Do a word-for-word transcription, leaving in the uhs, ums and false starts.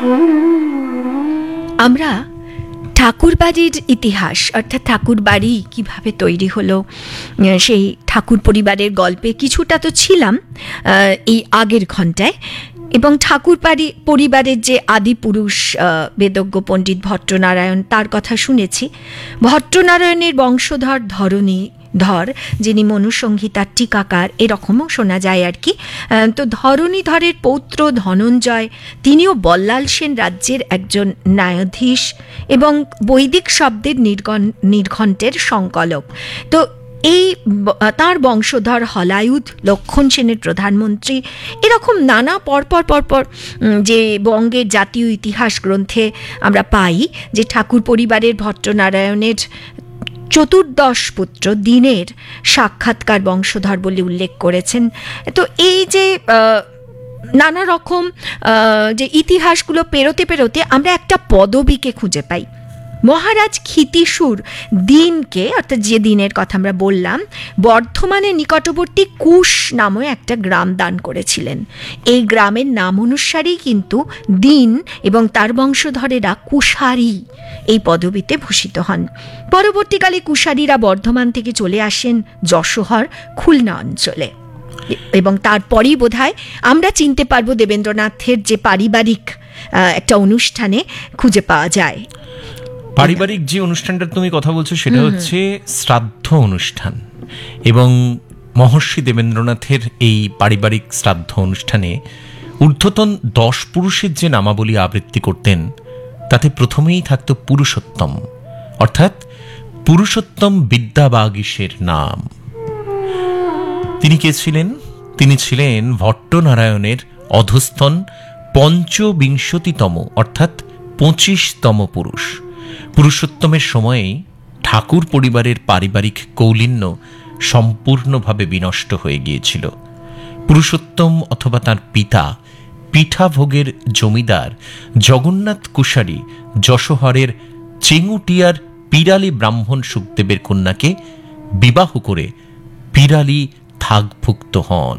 আমরা ঠাকুরবাড়ির ইতিহাস, অর্থাৎ ঠাকুরবাড়ি কিভাবে তৈরি হলো, সেই ঠাকুর পরিবারের গল্পে কিছুটা তো ছিলাম এই আগের ঘণ্টায়। এবং ঠাকুর বাড়ি পরিবারের যে আদি পুরুষ বেদজ্ঞ পণ্ডিত ভট্টনারায়ণ, তার কথা শুনেছি। ভট্টনারায়ণের বংশধর ধরণী ধর, যিনি মনুসংহিতার টিকাকার, এরকমও শোনা যায় আর কি। তো ধরণীধরের পৌত্র ধনঞ্জয়, তিনিও বল্লাল সেন রাজ্যের একজন ন্যায়াধীশ এবং বৈদিক শব্দের নির্গণ নির্ঘণ্টের সংকলক। তো এই তাঁর বংশধর হলায়ুধ লক্ষণ সেনের প্রধানমন্ত্রী, এরকম নানা পরপর পরপর যে বঙ্গের জাতীয় ইতিহাস গ্রন্থে আমরা পাই যে ঠাকুর পরিবারের ভট্টনারায়ণের চতুর্দশ পুত্র দিনের সাক্ষাৎকার বংশধর বলে উল্লেখ করেছেন। তো এই যে নানা রকম যে ইতিহাসগুলো পেরোতে পেরোতে আমরা একটা পদবীকে খুঁজে পাই। মহারাজ ক্ষিতিসুর দিনকে, অর্থাৎ যে দিনের কথা আমরা বললাম, বর্ধমানের নিকটবর্তী কুশ নামে একটা গ্রাম দান করেছিলেন। এই গ্রামের নাম অনুসারেই কিন্তু দিন এবং তার বংশধরেরা কুশারী এই পদবীতে ভূষিত হন। পরবর্তীকালে কুশারীরা বর্ধমান থেকে চলে আসেন যশোহর, খুলনা অঞ্চলে, এবং তারপরেই বোধহয় আমরা চিনতে পারবো দেবেন্দ্রনাথের যে পারিবারিক একটা অনুষ্ঠানে খুঁজে পাওয়া যায়। পারিবারিক যে অনুষ্ঠানটা তুমি কথা বলছো সেটা হচ্ছে শ্রাদ্ধ অনুষ্ঠান, এবং মহর্ষি দেবেন্দ্রনাথের এই পারিবারিক শ্রাদ্ধ অনুষ্ঠানে ঊর্ধ্বতন দশ পুরুষের যে নামাবলী আবৃত্তি করতেন তাতে প্রথমেই থাকত পুরুষোত্তম, অর্থাৎ পুরুষোত্তম বিদ্যাবাগীশের নাম। তিনি কে ছিলেন? তিনি ছিলেন ভট্টনারায়ণের অধস্তন পঞ্চবিংশতিতম অর্থাৎ পঁচিশতম পুরুষ। পুরুষোত্তমের সময়েই ঠাকুর পরিবারের পারিবারিক কৌলিন্য সম্পূর্ণভাবে বিনষ্ট হয়ে গিয়েছিল। পুরুষোত্তম অথবা তার পিতা পিঠাভোগের জমিদার জগন্নাথ কুশারী যশোহরের চেঙ্গুটিয়ার পিরালি ব্রাহ্মণ সুখদেবের কন্যাকে বিবাহ করে পিরালি থাগভুক্ত হন।